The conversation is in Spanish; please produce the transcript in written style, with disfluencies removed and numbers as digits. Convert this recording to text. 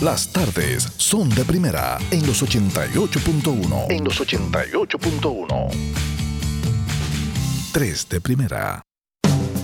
Las tardes son de primera en los 88.1. En los 88.1. 3 de primera.